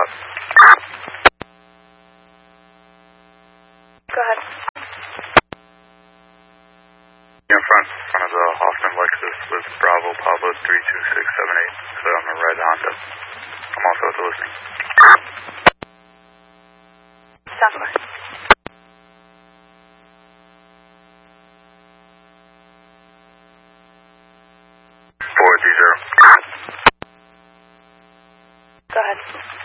out. Go ahead. In front of the Hoffman Lexus with Bravo Pablo 32678. So I'm gonna ride the Honda. I'm also at the listing. Sounds good. 430. Go ahead.